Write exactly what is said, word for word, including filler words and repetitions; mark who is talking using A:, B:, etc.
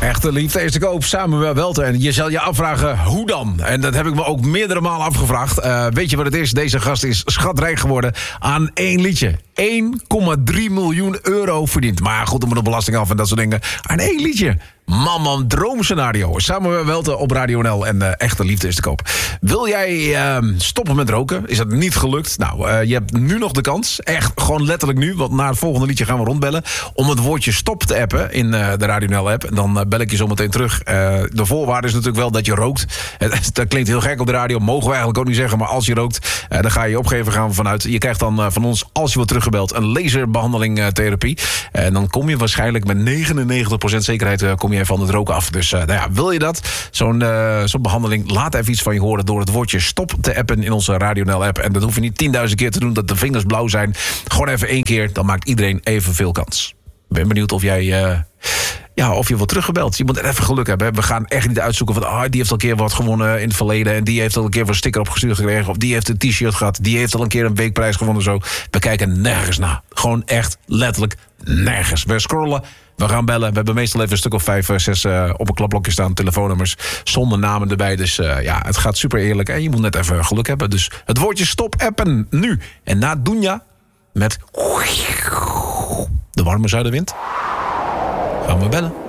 A: Echte liefde is te koop, Samuel Welten. En je zal je afvragen, hoe dan? En dat heb ik me ook meerdere malen afgevraagd. Uh, weet je wat het is? Deze gast is schatrijk geworden aan één liedje. één komma drie miljoen euro verdiend. Maar goed, er moet nog belasting af en dat soort dingen. Aan één liedje. Man, man, droomscenario. Samuel Welten op Radio N L en uh, Echte liefde is te koop. Wil jij uh, stoppen met roken? Is dat niet gelukt? Nou, uh, je hebt nu nog de kans. Echt, gewoon letterlijk nu. Want na het volgende liedje gaan we rondbellen. Om het woordje stop te appen in uh, de Radio N L app. En dan uh, bel ik je zo meteen terug. Uh, de voorwaarde is natuurlijk wel dat je rookt. Dat klinkt heel gek op de radio. Mogen we eigenlijk ook niet zeggen. Maar als je rookt, uh, dan ga je je opgeven, gaan we vanuit. Je krijgt dan uh, van ons, als je wordt teruggebeld, een laserbehandeling uh, therapie. Uh, en dan kom je waarschijnlijk met negenennegentig procent zekerheid uh, kom je van het roken af. Dus uh, nou ja, wil je dat? Zo'n, uh, zo'n behandeling, laat even iets van je horen door het woordje stop te appen in onze Radio N L app. En dat hoef je niet tienduizend keer te doen, dat de vingers blauw zijn. Gewoon even één keer, dan maakt iedereen evenveel kans. Ik ben benieuwd of jij... Uh, Ja, of je wordt teruggebeld. Je moet er even geluk hebben. Hè. We gaan echt niet uitzoeken van... Ah, die heeft al een keer wat gewonnen in het verleden... en die heeft al een keer een sticker opgestuurd gekregen... of die heeft een t-shirt gehad... die heeft al een keer een weekprijs gewonnen. Zo. We kijken nergens naar. Gewoon echt letterlijk nergens. We scrollen, we gaan bellen. We hebben meestal even een stuk of vijf, zes uh, op een klapblokje staan... telefoonnummers zonder namen erbij. Dus uh, ja, het gaat super eerlijk. En je moet net even geluk hebben. Dus het woordje stop appen nu. En na Dunja met... de warme zuidenwind... gaan we bellen.